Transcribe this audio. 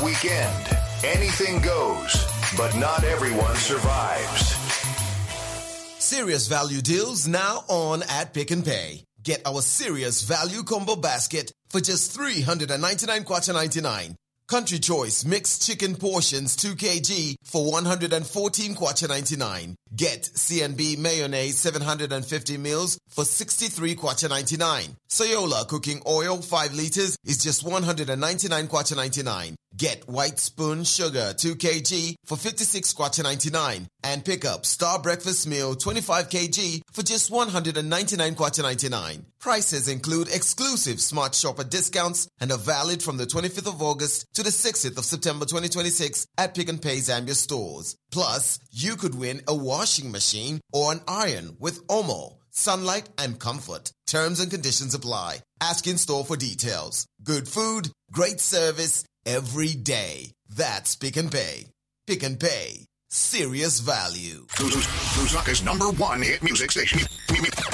weekend. Anything goes, but not everyone survives. Serious value deals now on at Pick n Pay. Get our serious value combo basket for just 399 kwacha 99. Country Choice mixed chicken portions 2 kg for 114 kwacha 99. Get C&B mayonnaise 750 mils for 63 kwacha 99. Soyola cooking oil 5 liters is just 199 kwacha 99. Get White Spoon sugar 2 kg for 56 kwacha 99. And pick up Star Breakfast Meal 25 kg for just 199 kwacha 99. Prices include exclusive Smart Shopper discounts and are valid from the 25th of August to the 6th of September 2026 at Pick n Pay Zambia stores. Plus, you could win a washing machine or an iron with Omo, Sunlight, and Comfort. Terms and conditions apply. Ask in store for details. Good food, great service, every day. That's Pick n Pay. Pick n Pay. Serious value. Lusaka's #1 hit music station.